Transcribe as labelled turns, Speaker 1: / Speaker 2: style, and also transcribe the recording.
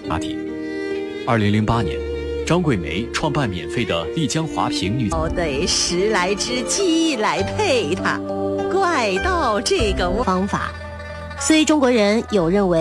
Speaker 1: 话题。2008年，张桂梅创办免费的丽江华坪女
Speaker 2: 得10来只鸡来配它，怪到这个
Speaker 3: 方法。虽中国人有认为